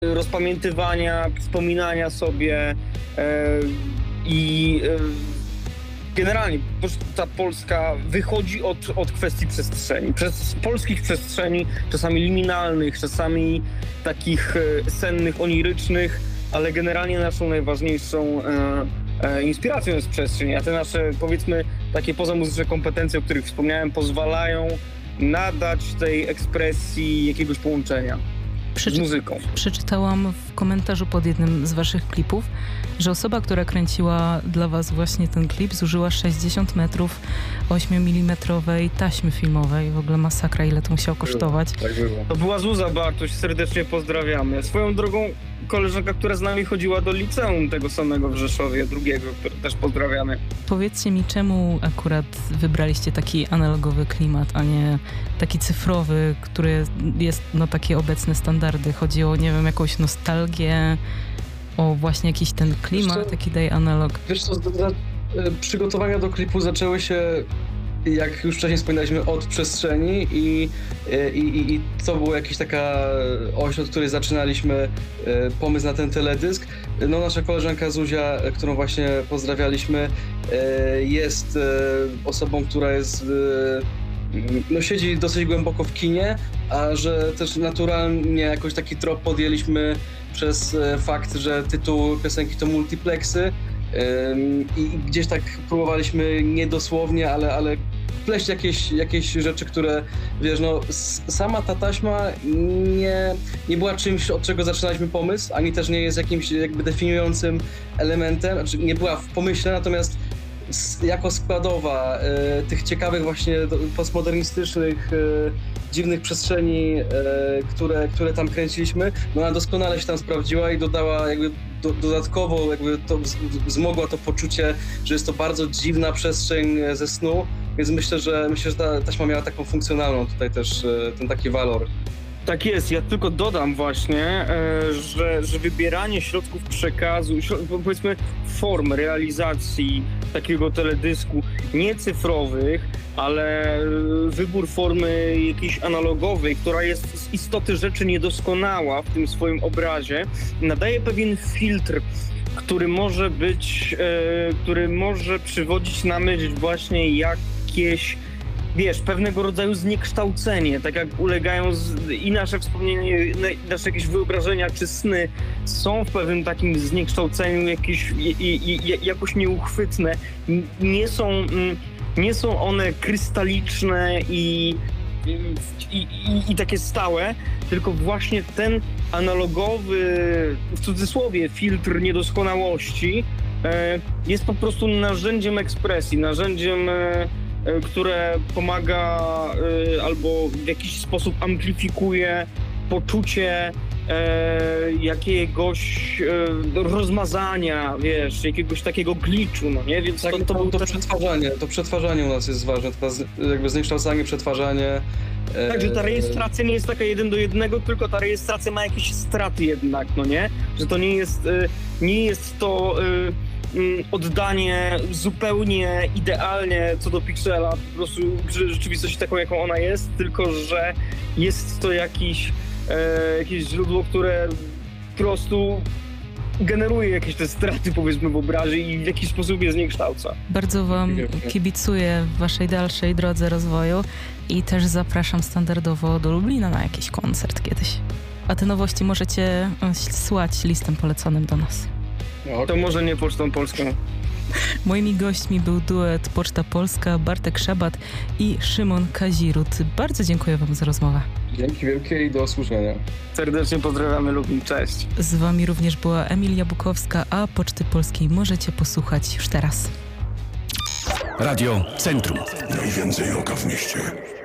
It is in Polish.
rozpamiętywania, wspominania sobie i generalnie ta Polska wychodzi od kwestii przestrzeni. Przez polskich przestrzeni, czasami liminalnych, czasami takich sennych, onirycznych, ale generalnie naszą najważniejszą inspiracją jest przestrzeń, a te nasze, powiedzmy, takie pozamuzyczne kompetencje, o których wspomniałem, pozwalają nadać tej ekspresji jakiegoś połączenia z muzyką. Przeczytałam w komentarzu pod jednym z waszych klipów, że osoba, która kręciła dla was właśnie ten klip, zużyła 60 metrów 8-milimetrowej taśmy filmowej. W ogóle masakra, ile to musiało kosztować. Tak było. To była Zuza Bartuś, serdecznie pozdrawiamy. Swoją drogą koleżanka, która z nami chodziła do liceum tego samego w Rzeszowie, drugiego, które też pozdrawiamy. Powiedzcie mi, czemu akurat wybraliście taki analogowy klimat, a nie taki cyfrowy, który jest na takie obecne standardy? Chodzi o, nie wiem, jakąś nostalgię, o właśnie jakiś ten klimat, taki daje analog. Wiesz co, przygotowania do klipu zaczęły się, jak już wcześniej wspominaliśmy, od przestrzeni i to była jakaś taka oś, od której zaczynaliśmy pomysł na ten teledysk. No, nasza koleżanka Zuzia, którą właśnie pozdrawialiśmy, jest osobą, która jest siedzi dosyć głęboko w kinie, a że też naturalnie jakoś taki trop podjęliśmy przez fakt, że tytuł piosenki to multiplexy i gdzieś tak próbowaliśmy niedosłownie, ale pleść jakieś rzeczy, które, wiesz, no sama ta taśma nie była czymś, od czego zaczynaliśmy pomysł, ani też nie jest jakimś jakby definiującym elementem, znaczy nie była w pomyśle, natomiast jako składowa tych ciekawych właśnie postmodernistycznych, dziwnych przestrzeni, które tam kręciliśmy, no ona doskonale się tam sprawdziła i dodała jakby dodatkowo jakby to wzmogła to poczucie, że jest to bardzo dziwna przestrzeń ze snu, więc myślę, że ta taśma miała taką funkcjonalną tutaj też ten taki walor. Tak jest, ja tylko dodam właśnie, że wybieranie środków przekazu, powiedzmy form realizacji takiego teledysku, nie cyfrowych, ale wybór formy jakiejś analogowej, która jest z istoty rzeczy niedoskonała w tym swoim obrazie, nadaje pewien filtr, który może przywodzić na myśl właśnie jakieś, wiesz, pewnego rodzaju zniekształcenie, tak jak ulegają i nasze wspomnienia, nasze jakieś wyobrażenia czy sny są w pewnym takim zniekształceniu jakoś nieuchwytne. Nie są one krystaliczne i takie stałe, tylko właśnie ten analogowy, w cudzysłowie, filtr niedoskonałości jest po prostu narzędziem ekspresji, narzędziem, które pomaga albo w jakiś sposób amplifikuje poczucie jakiegoś rozmazania, wiesz, jakiegoś takiego glitchu, no nie? Więc tak, to przetwarzanie u nas jest ważne, to jakby zniekształcanie, przetwarzanie. Tak, że ta rejestracja nie jest taka 1:1, tylko ta rejestracja ma jakieś straty jednak, no nie? Że to nie jest to oddanie zupełnie idealnie co do piksela, po prostu rzeczywistość taką, jaką ona jest, tylko że jest to jakieś źródło, które po prostu generuje jakieś te straty, powiedzmy, w obrazie i w jakiś sposób je zniekształca. Bardzo wam kibicuję w waszej dalszej drodze rozwoju i też zapraszam standardowo do Lublina na jakiś koncert kiedyś. A te nowości możecie słać listem poleconym do nas. No, to może nie Pocztą Polską. Moimi gośćmi był duet Poczta Polska, Bartek Szabat i Szymon Kazirut. Bardzo dziękuję wam za rozmowę. Dzięki wielkie i do usłyszenia. Serdecznie pozdrawiamy Lublin, cześć. Z wami również była Emilia Bukowska, a Poczty Polskiej możecie posłuchać już teraz. Radio Centrum. Najwięcej oka w mieście.